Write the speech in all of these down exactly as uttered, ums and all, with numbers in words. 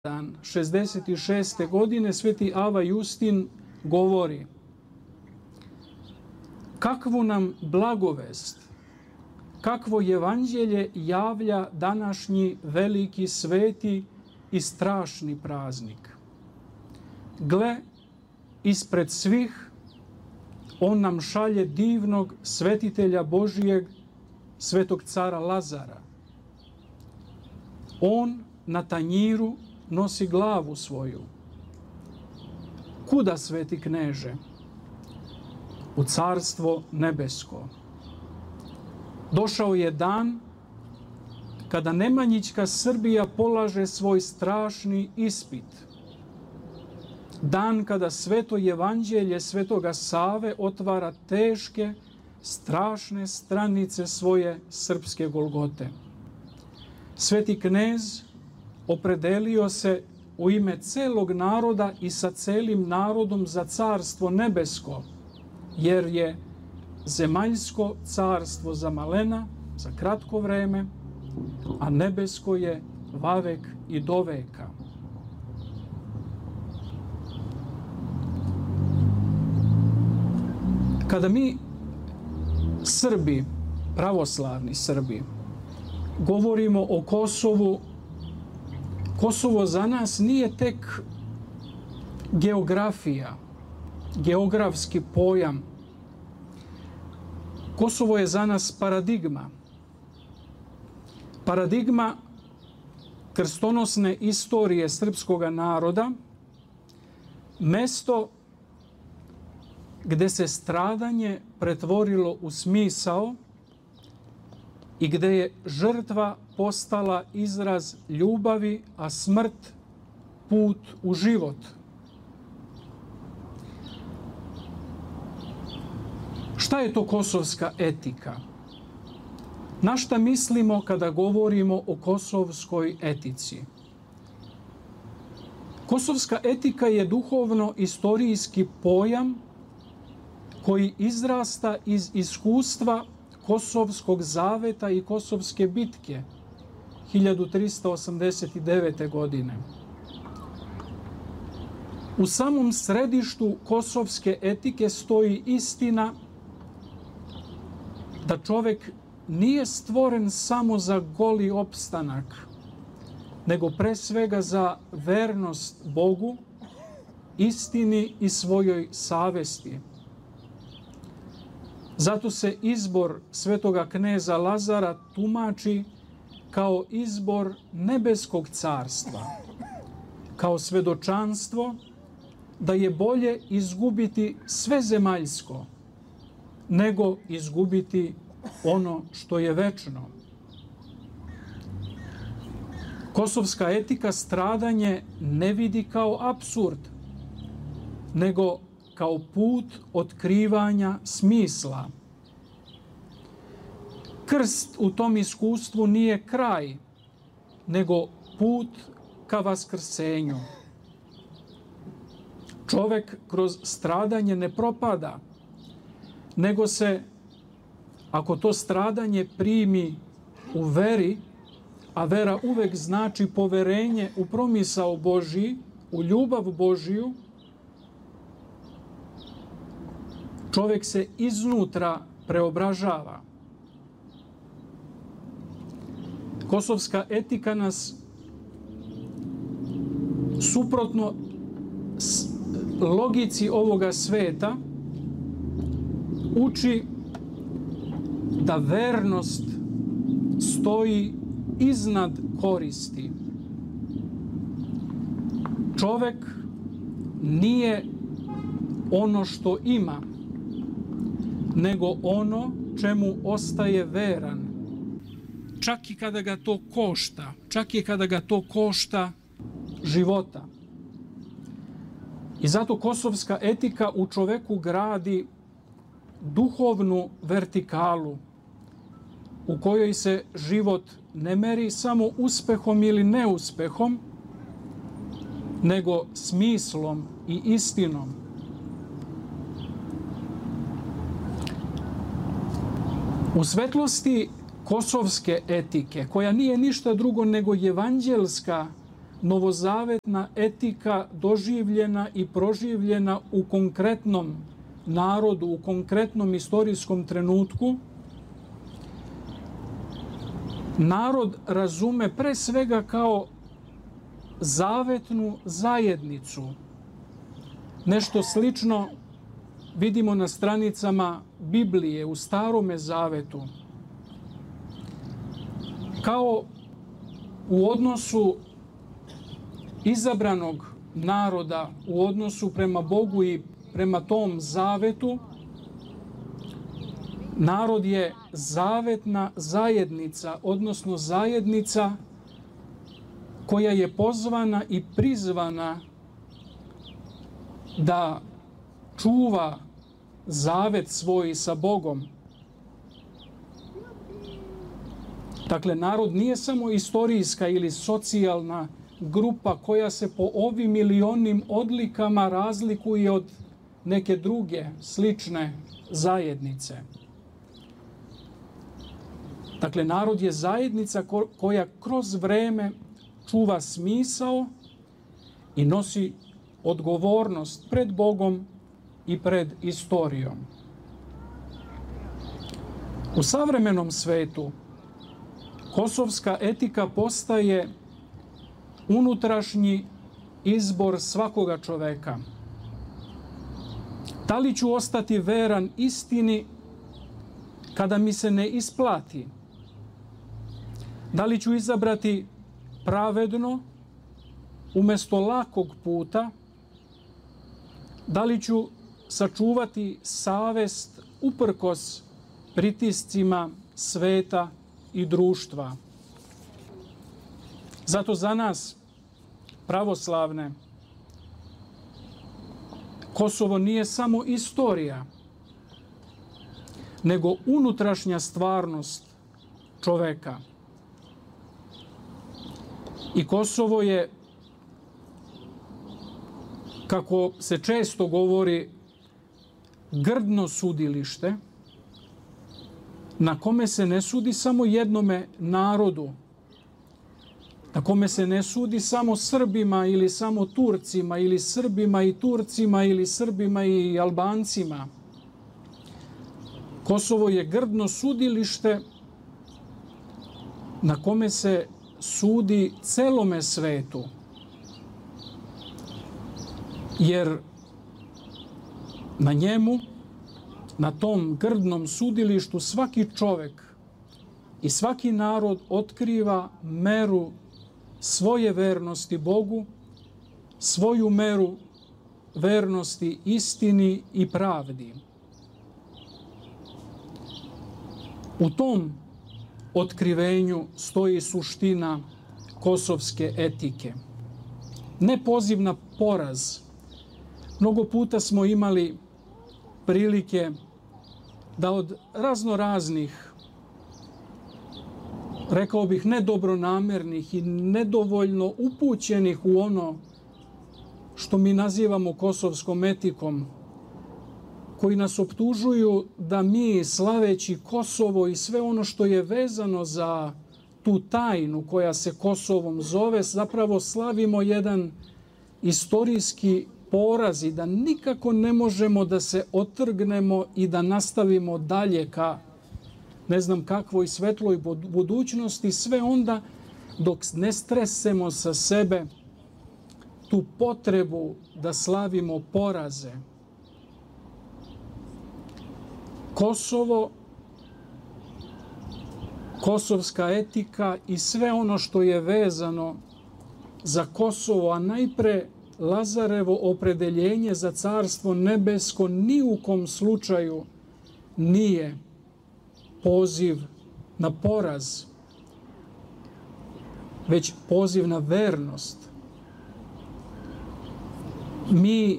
šezdeset šeste. godine sveti Ava Justin govori: kakvu nam blagovest, kakvo evanđelje javlja današnji veliki, sveti i strašni praznik. Gle, ispred svih on nam šalje divnog svetitelja Božijeg, svetog cara Lazara. On na tanjiru nosi glavu svoju. Kuda, sveti kneže? U carstvo nebesko. Došao je dan kada Nemanjićka Srbija polaže svoj strašni ispit. Dan kada sveto evanđelje svetoga Save otvara teške, strašne stranice svoje srpske Golgote. Sveti knez opredelio se u ime celog naroda i sa celim narodom za carstvo nebesko, jer je zemaljsko carstvo za malena, za kratko vreme, a nebesko je vavek i doveka. Kada mi, Srbi, pravoslavni Srbi, govorimo o Kosovu, Kosovo za nas nije tek geografija, geografski pojam. Kosovo je za nas paradigma. Paradigma krstonosne istorije srpskog naroda, mesto gde se stradanje pretvorilo u smisao i gde je žrtva postala izraz ljubavi, a smrt put u život. Šta je to kosovska etika? Na šta mislimo kada govorimo o kosovskoj etici? Kosovska etika je duhovno-istorijski pojam koji izrasta iz iskustva Kosovskog zaveta i Kosovske bitke hiljadu trista osamdeset devete. godine. U samom središtu kosovske etike stoji istina da čovek nije stvoren samo za goli opstanak, nego pre svega za vernost Bogu, istini i svojoj savesti. Zato se izbor svetoga kneza Lazara tumači kao izbor nebeskog carstva, kao svedočanstvo da je bolje izgubiti sve zemaljsko nego izgubiti ono što je večno. Kosovska etika stradanje ne vidi kao apsurd, nego kao put otkrivanja smisla. Krst u tom iskustvu nije kraj, nego put ka vaskrsenju. Čovek kroz stradanje ne propada, nego se, ako to stradanje primi u veri, a vera uvek znači poverenje u promisao Božiji, u ljubav Božiju, čovek se iznutra preobražava. Kosovska etika nas suprotno logici ovoga sveta uči da vernost stoji iznad koristi. Čovek nije ono što ima, nego ono čemu ostaje veran. Čak i kada ga to košta, čak i kada ga to košta života. I zato kosovska etika u čoveku gradi duhovnu vertikalu u kojoj se život ne meri samo uspehom ili neuspehom, nego smislom i istinom. U svetlosti kosovske etike, koja nije ništa drugo nego evanđelska novozavetna etika doživljena i proživljena u konkretnom narodu, u konkretnom istorijskom trenutku, narod razume pre svega kao zavetnu zajednicu. Nešto slično vidimo na stranicama Biblije u Starome Zavetu. Kao u odnosu izabranog naroda, u odnosu prema Bogu i prema tom zavetu, narod je zavetna zajednica, odnosno zajednica koja je pozvana i prizvana da čuva zavet svoj sa Bogom. Dakle, narod nije samo istorijska ili socijalna grupa koja se po ovim ili onim odlikama razlikuje od neke druge slične zajednice. Dakle, narod je zajednica koja kroz vreme čuva smisao i nosi odgovornost pred Bogom i pred istorijom. U savremenom svetu kosovska etika postaje unutrašnji izbor svakoga čoveka. Da li ću ostati veran istini kada mi se ne isplati? Da li ću izabrati pravedno umjesto lakog puta? Da li ću sačuvati savest uprkos pritiscima sveta i društva? Zato za nas, pravoslavne, Kosovo nije samo istorija, nego unutrašnja stvarnost čoveka. I Kosovo je, kako se često govori, grdno sudilište na kome se ne sudi samo jednome narodu, na kome se ne sudi samo Srbima ili samo Turcima ili Srbima i Turcima ili Srbima i Albancima. Kosovo je grdno sudilište na kome se sudi celome svetu. Jer na njemu, na tom grdnom sudilištu, svaki čovek i svaki narod otkriva meru svoje vernosti Bogu, svoju meru vernosti istini i pravdi. U tom otkrivenju stoji suština kosovske etike. Ne poziv na poraz. Mnogo puta smo imali prilike da od raznoraznih, rekao bih, nedobronamernih i nedovoljno upućenih u ono što mi nazivamo kosovskom etikom, koji nas optužuju da mi, slaveći Kosovo i sve ono što je vezano za tu tajnu koja se Kosovom zove, zapravo slavimo jedan istorijski poraz i da nikako ne možemo da se otrgnemo i da nastavimo dalje ka ne znam kakvoj svetloj budućnosti, sve onda dok ne stresemo sa sebe tu potrebu da slavimo poraze. Kosovo, kosovska etika i sve ono što je vezano za Kosovo, a najpre Lazarevo opredeljenje za Carstvo nebesko, ni u kom slučaju nije poziv na poraz, već poziv na vernost. Mi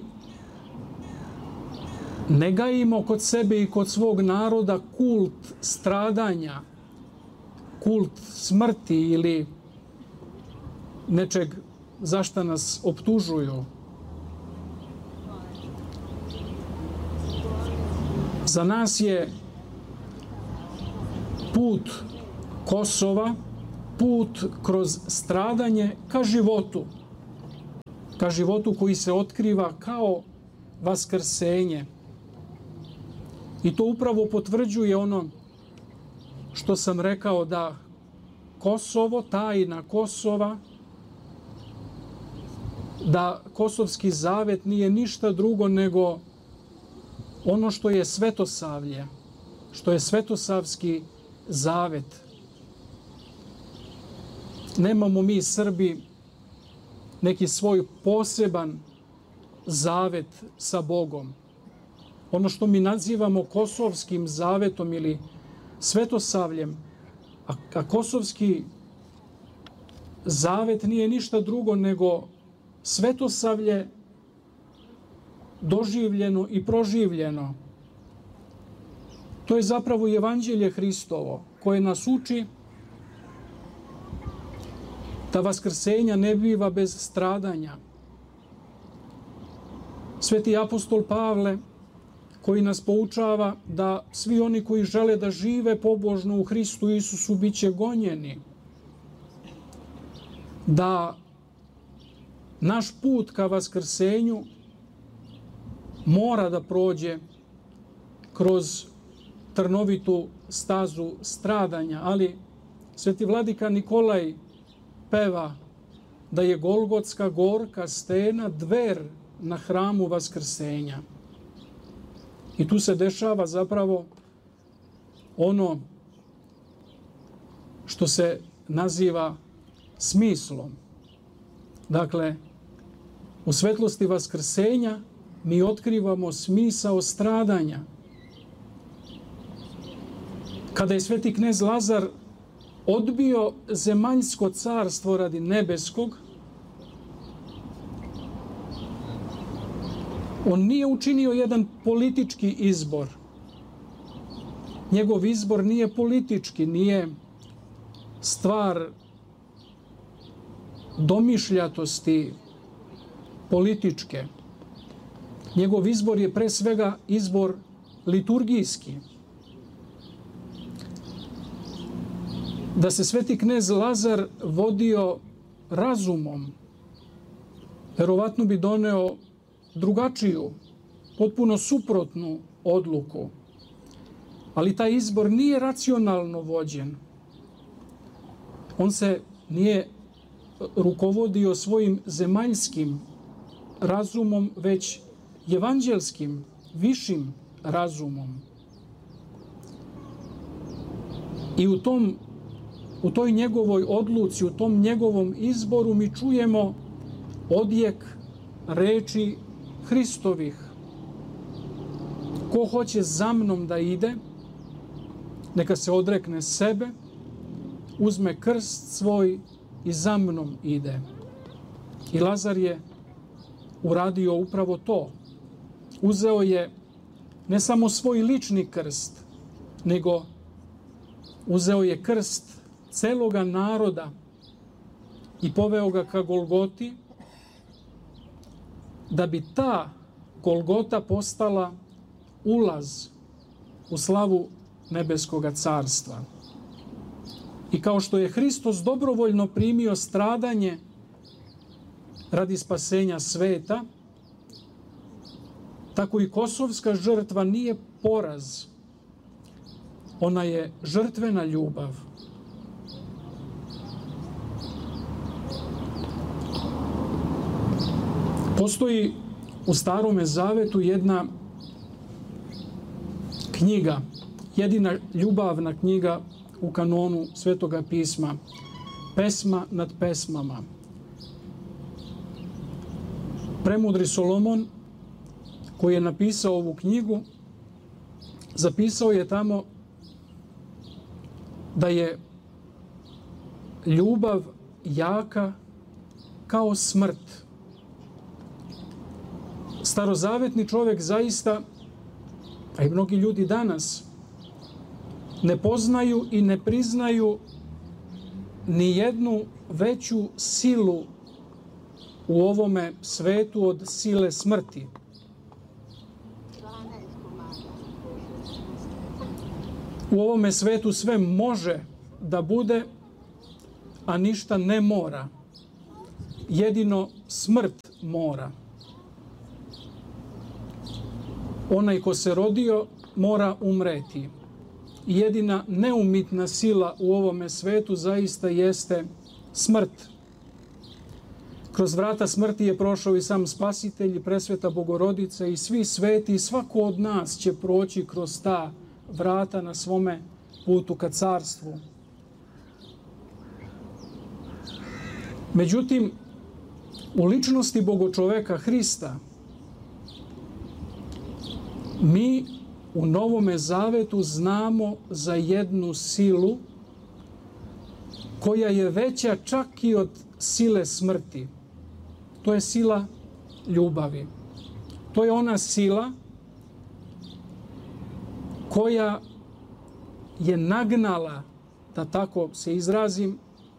ne gajimo kod sebe i kod svog naroda kult stradanja, kult smrti ili nečeg za šta nas optužuju. Za nas je put Kosova, put kroz stradanje ka životu. Ka životu koji se otkriva kao vaskrsenje. I to upravo potvrđuje ono što sam rekao, da Kosovo, tajna Kosova, da Kosovski zavet nije ništa drugo nego ono što je Svetosavlje, što je Svetosavski zavet. Nemamo mi Srbi neki svoj poseban zavet sa Bogom. Ono što mi nazivamo Kosovskim zavetom ili Svetosavljem, a, a Kosovski zavet nije ništa drugo nego Svetosavlje doživljeno i proživljeno. To je zapravo Evanđelje Hristovo koje nas uči da vaskrsenja ne biva bez stradanja. Sveti apostol Pavle koji nas poučava da svi oni koji žele da žive pobožno u Hristu Isusu bit će gonjeni. Da naš put ka vaskrsenju mora da prođe kroz trnovitu stazu stradanja, ali sveti vladika Nikolaj peva da je Golgotska gorka stena dver na hramu vaskrsenja. I tu se dešava zapravo ono što se naziva smislom. Dakle, u svetlosti vaskrsenja mi otkrivamo smisao stradanja. Kada je sveti knez Lazar odbio zemaljsko carstvo radi nebeskog, on nije učinio jedan politički izbor. Njegov izbor nije politički, nije stvar domišljatosti političke. Njegov izbor je pre svega izbor liturgijski. Da se sveti knez Lazar vodio razumom, verovatno bi doneo drugačiju, potpuno suprotnu odluku. Ali taj izbor nije racionalno vođen. On se nije rukovodio svojim zemaljskim razumom, već evanđelskim, višim razumom. I u tom, u toj njegovoj odluci, u tom njegovom izboru mi čujemo odjek reči Hristovih. Ko hoće za mnom da ide, neka se odrekne sebe, uzme krst svoj i za mnom ide. I Lazar je uradio upravo to. Uzeo je ne samo svoj lični krst, nego uzeo je krst celoga naroda i poveo ga ka Golgoti, da bi ta Golgota postala ulaz u slavu nebeskoga carstva. I kao što je Hristos dobrovoljno primio stradanje radi spasenja sveta, tako i kosovska žrtva nije poraz. Ona je žrtvena ljubav. Postoji u Starome zavetu jedna knjiga, jedina ljubavna knjiga u kanonu Svetoga pisma, Pesma nad pesmama. Premudri Solomon, koji je napisao ovu knjigu, zapisao je tamo da je ljubav jaka kao smrt. Starozavetni čovjek zaista, a i mnogi ljudi danas, ne poznaju i ne priznaju ni jednu veću silu u ovome svetu od sile smrti. U ovome svetu sve može da bude, a ništa ne mora. Jedino smrt mora. Onaj ko se rodio mora umreti. Jedina neumitna sila u ovome svetu zaista jeste smrt. Kroz vrata smrti je prošao i sam Spasitelj, i Presveta Bogorodica, i svi sveti, i svako od nas će proći kroz ta vrata na svome putu ka carstvu. Međutim, u ličnosti Bogočoveka Hrista mi u Novome Zavetu znamo za jednu silu koja je veća čak i od sile smrti. To je sila ljubavi. To je ona sila koja je nagnala, da tako se izrazim,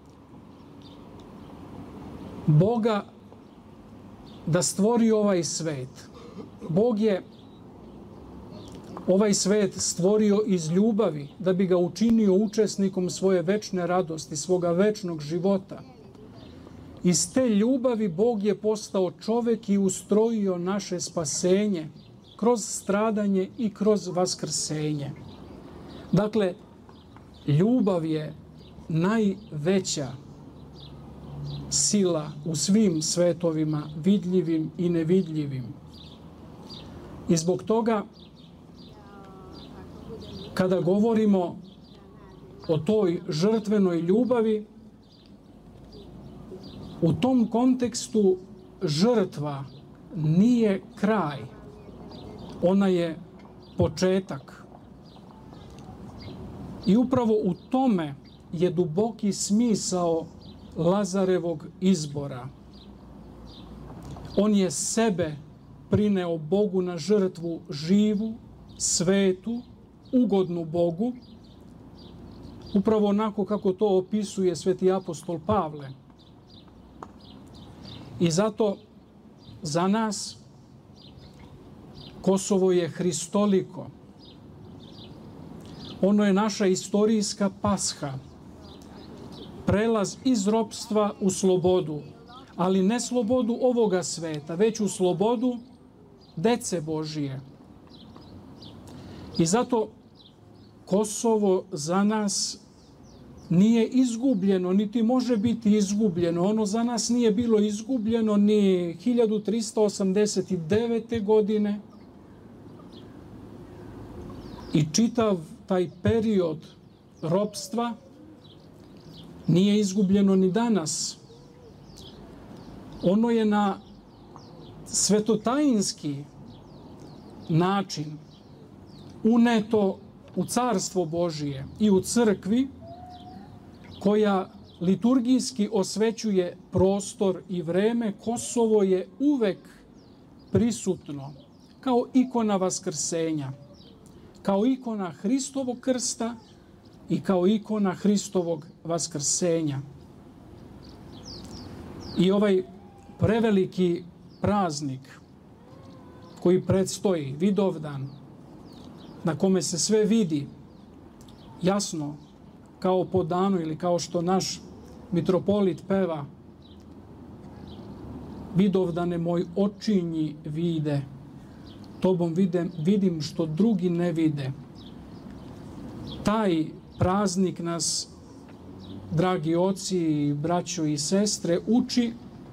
Boga da stvori ovaj svet. Bog je ovaj svet stvorio iz ljubavi da bi ga učinio učesnikom svoje večne radosti, svoga večnog života. Iz te ljubavi Bog je postao čovek i ustrojio naše spasenje kroz stradanje i kroz vaskrsenje. Dakle, ljubav je najveća sila u svim svetovima, vidljivim i nevidljivim. I zbog toga, kada govorimo o toj žrtvenoj ljubavi, u tom kontekstu žrtva nije kraj, ona je početak. I upravo u tome je duboki smisao Lazarevog izbora. On je sebe prineo Bogu na žrtvu živu, svetu, ugodnu Bogu, upravo onako kako to opisuje sveti apostol Pavle. I zato za nas Kosovo je hristoliko. Ono je naša istorijska pasha, prelaz iz ropstva u slobodu, ali ne slobodu ovoga sveta, već u slobodu dece Božije. I zato Kosovo za nas nije izgubljeno, niti može biti izgubljeno. Ono za nas nije bilo izgubljeno ni hiljadu trista osamdeset devete. godine i čitav taj period ropstva nije izgubljeno ni danas. Ono je na svetotajinski način uneto u Carstvo Božije i u crkvi koja liturgijski osvećuje prostor i vreme. Kosovo je uvek prisutno kao ikona vaskrsenja, kao ikona Hristovog krsta i kao ikona Hristovog vaskrsenja. I ovaj preveliki praznik koji predstoji, Vidovdan, na kome se sve vidi jasno kao po danu, ili kao što naš mitropolit peva: Vidovdane moj očinji vide, tobom vidim, vidim što drugi ne vide. Taj praznik nas, dragi oci, braćo i sestre, uči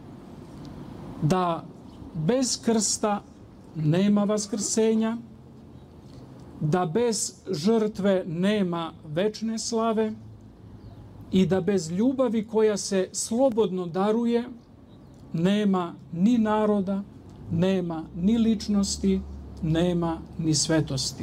da bez krsta nema vaskrsenja, da bez žrtve nema večne slave i da bez ljubavi koja se slobodno daruje nema ni naroda, nema ni ličnosti, nema ni svetosti.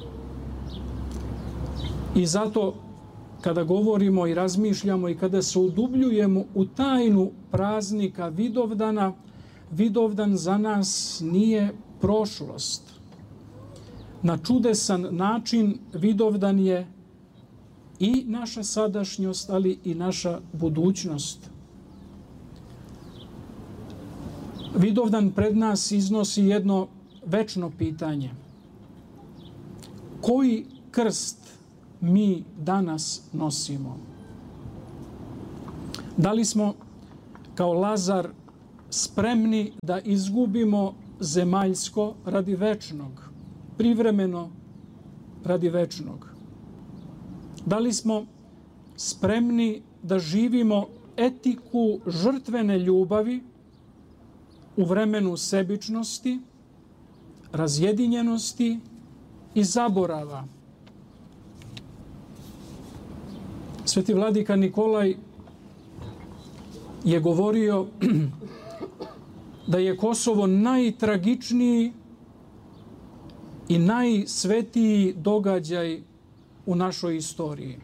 I zato kada govorimo i razmišljamo i kada se udubljujemo u tajnu praznika Vidovdana, Vidovdan za nas nije prošlost. Na čudesan način Vidovdan je i naša sadašnjost, ali i naša budućnost. Vidovdan pred nas iznosi jedno večno pitanje. Koji krst mi danas nosimo? Da li smo kao Lazar spremni da izgubimo zemaljsko radi večnog, privremeno radi večnog? Da li smo spremni da živimo etiku žrtvene ljubavi u vremenu sebičnosti, razjedinjenosti i zaborava? Sveti vladika Nikolaj je govorio da je Kosovo najtragičniji i najsvetiji događaj u našoj istoriji.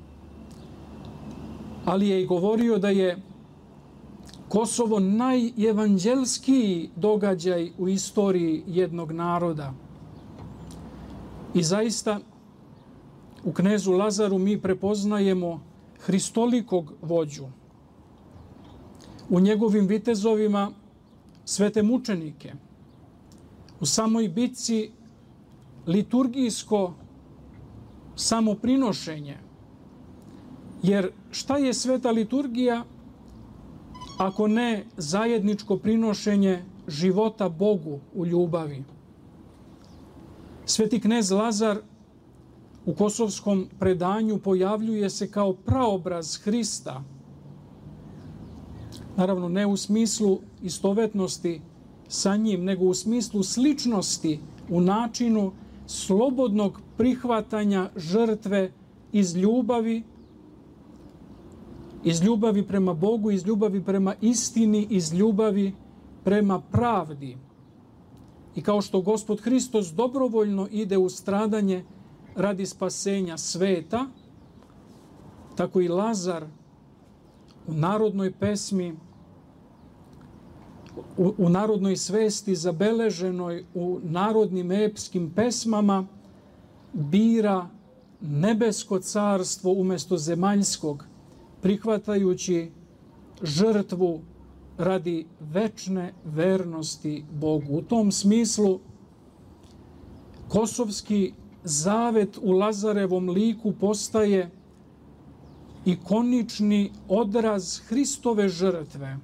Ali je i govorio da je Kosovo najevanđelskiji događaj u istoriji jednog naroda. I zaista u knezu Lazaru mi prepoznajemo hristolikog vođu. U njegovim vitezovima svete mučenike. U samoj bitci liturgijsko samoprinošenje. Jer šta je sveta liturgija ako ne zajedničko prinošenje života Bogu u ljubavi? Sveti knez Lazar u kosovskom predanju pojavljuje se kao praobraz Hrista. Naravno, ne u smislu istovetnosti sa njim, nego u smislu sličnosti u načinu slobodnog prihvatanja žrtve iz ljubavi, iz ljubavi prema Bogu, iz ljubavi prema istini, iz ljubavi prema pravdi. I kao što Gospod Hristos dobrovoljno ide u stradanje radi spasenja sveta, tako i Lazar u narodnoj pesmi, u, u narodnoj svesti zabeleženoj u narodnim epskim pesmama bira nebesko carstvo umjesto zemaljskog, prihvatajući žrtvu radi večne vernosti Bogu. U tom smislu kosovski zavet u Lazarevom liku postaje ikonični odraz Hristove žrtve.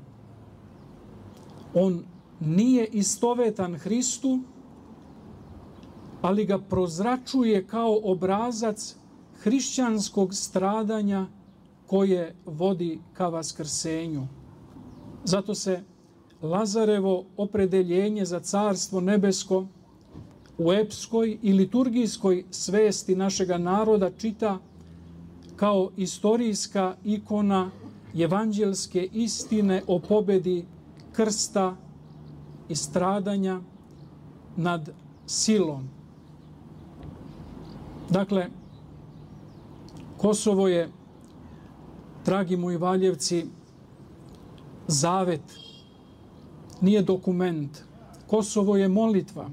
On nije istovetan Hristu, ali ga prozračuje kao obrazac hrišćanskog stradanja koje vodi ka vaskrsenju. Zato se Lazarevo opredeljenje za carstvo nebesko u epskoj i liturgijskoj svesti našega naroda čita kao istorijska ikona evanđelske istine o pobedi krsta i stradanja nad silom. Dakle, Kosovo je, dragi moji Valjevci, zavet, nije dokument. Kosovo je molitva.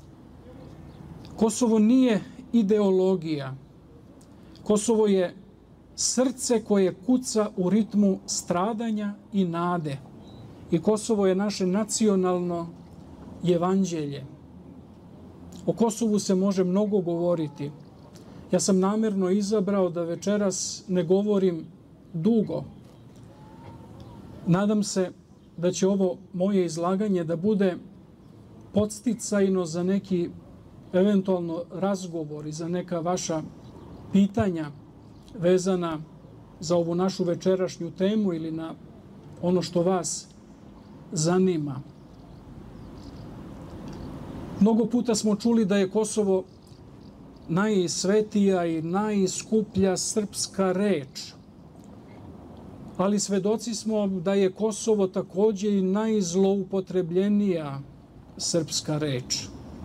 Kosovo nije ideologija. Kosovo je srce koje kuca u ritmu stradanja i nade. I Kosovo je naše nacionalno evanđelje. O Kosovu se može mnogo govoriti. Ja sam namjerno izabrao da večeras ne govorim dugo. Nadam se da će ovo moje izlaganje da bude podsticajno za neki eventualno razgovor i za neka vaša pitanja vezana za ovu našu večerašnju temu ili na ono što vas zanima. Mnogo puta smo čuli da je Kosovo najsvetija i najskuplja srpska reč. Ali svedoci smo da je Kosovo također i najzloupotrebljenija srpska reč.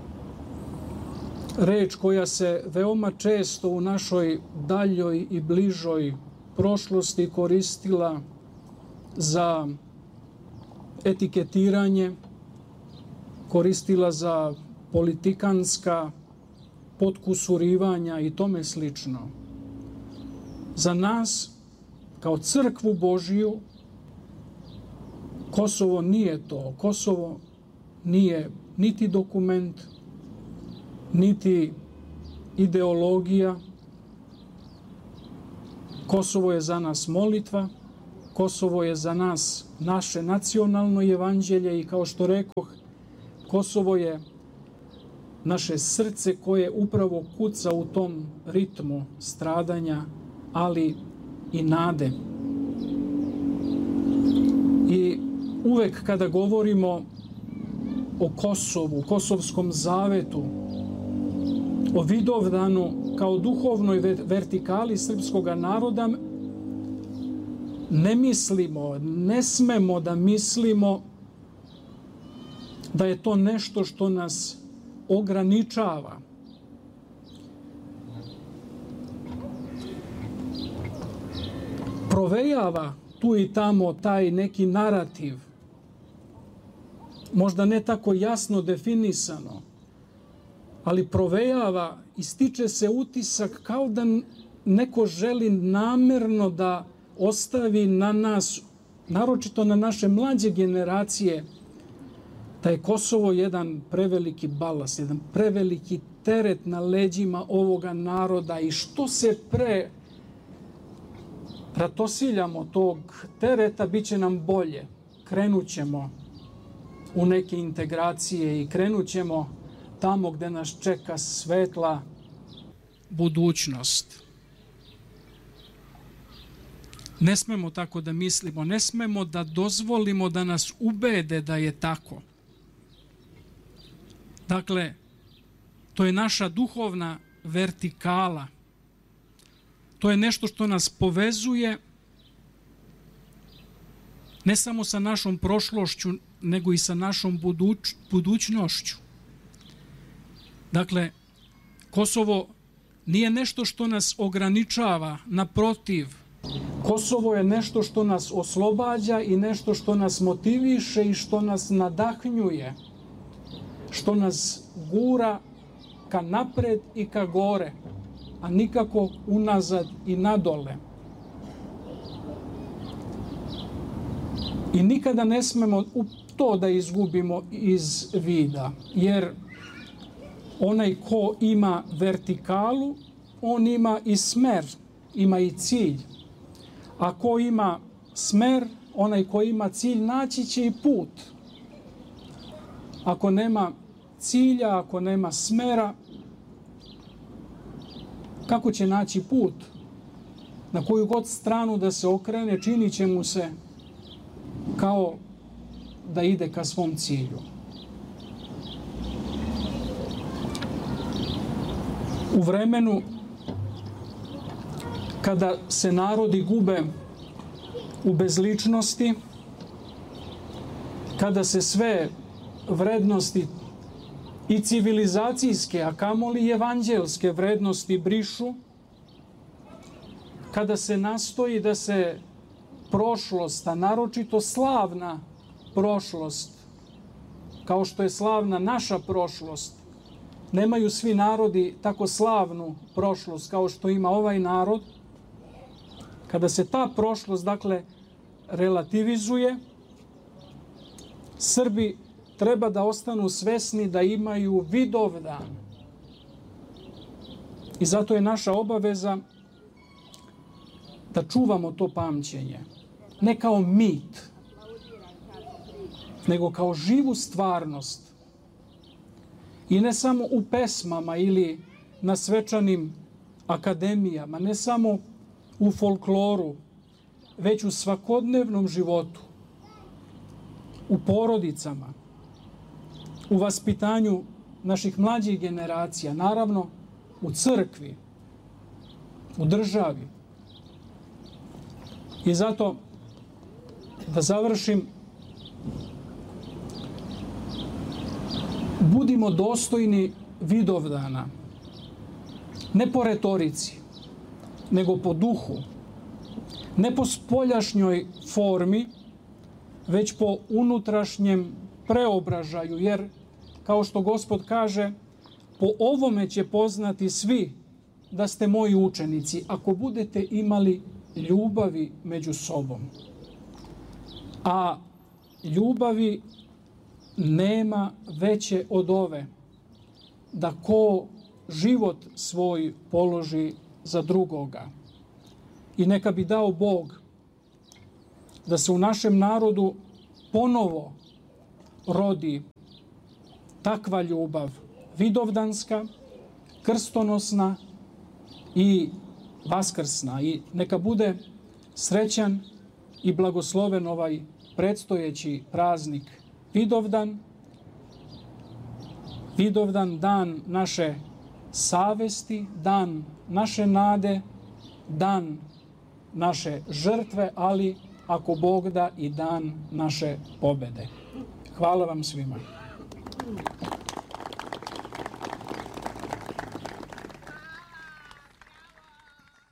Reč koja se veoma često u našoj daljoj i bližoj prošlosti koristila za etiketiranje, koristila za politikanska potkusurivanja i tome slično. Za nas, kao crkvu Božiju, Kosovo nije to. Kosovo nije niti dokument, niti ideologija. Kosovo je za nas molitva, Kosovo je za nas naše nacionalno evanđelje i kao što rekoh, Kosovo je naše srce koje upravo kuca u tom ritmu stradanja, ali i nade. I uvek kada govorimo o Kosovu, Kosovskom zavetu, o Vidovdanu kao duhovnoj vertikali srpskog naroda, ne mislimo, ne smemo da mislimo da je to nešto što nas ograničava. Provejava tu i tamo taj neki narativ, možda ne tako jasno definisano, ali provejava i stiče se utisak kao da neko želi namerno da ostavi na nas, naročito na naše mlađe generacije, da je Kosovo jedan preveliki balast, jedan preveliki teret na leđima ovoga naroda i što se pre ratosiljamo tog tereta, bit će nam bolje. Krenut ćemo u neke integracije i krenut ćemo tamo gde nas čeka svetla budućnost. Ne smemo tako da mislimo, ne smemo da dozvolimo da nas ubede da je tako. Dakle, to je naša duhovna vertikala. To je nešto što nas povezuje ne samo sa našom prošlošću, nego i sa našom buduć, budućnošću. Dakle, Kosovo nije nešto što nas ograničava, naprotiv. Kosovo je nešto što nas oslobađa i nešto što nas motiviše i što nas nadahnjuje, što nas gura ka napred i ka gore, a nikako unazad i nadole. I nikada ne smemo to da izgubimo iz vida, jer onaj ko ima vertikalu, on ima i smer, ima i cilj. A ko ima smer, onaj ko ima cilj, naći će i put. Ako nema cilja, ako nema smera, kako će naći put? Na koju god stranu da se okrene, činit će mu se kao da ide ka svom cilju. U vremenu kada se narodi gube u bezličnosti, kada se sve vrednosti i civilizacijske, a kamoli i evanđelske vrednosti brišu, kada se nastoji da se prošlost, a naročito slavna prošlost, kao što je slavna naša prošlost, nemaju svi narodi tako slavnu prošlost kao što ima ovaj narod, kada se ta prošlost, dakle, relativizuje, Srbi treba da ostanu svesni da imaju Vidovdan. I zato je naša obaveza da čuvamo to pamćenje. Ne kao mit, nego kao živu stvarnost. I ne samo u pesmama ili na svečanim akademijama, ne samo u folkloru, već u svakodnevnom životu, u porodicama, u vaspitanju naših mlađih generacija, naravno u crkvi, u državi. I zato, da završim, budimo dostojni Vidovdana, ne po retorici, nego po duhu, ne po spoljašnjoj formi, već po unutrašnjem preobražaju, jer, kao što Gospod kaže, po ovome će poznati svi da ste moji učenici, ako budete imali ljubavi među sobom. A ljubavi nema veće od ove, da ko život svoj položi za drugoga. I neka bi dao Bog da se u našem narodu ponovo rodi takva ljubav, vidovdanska, krstonosna i vaskrsna. I neka bude srećan i blagosloven ovaj predstojeći praznik Vidovdan, Vidovdan, dan naše savesti, dan naše nade, dan naše žrtve, ali ako Bog da i dan naše pobede. Hvala vam svima.